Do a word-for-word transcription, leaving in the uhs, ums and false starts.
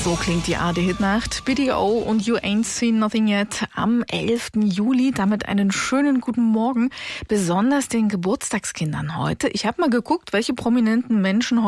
So klingt die A R D-Hitnacht. B D O und You Ain't Seen Nothing Yet am elften Juli. Damit einen schönen guten Morgen, besonders den Geburtstagskindern heute. Ich habe mal geguckt, welche prominenten Menschen heute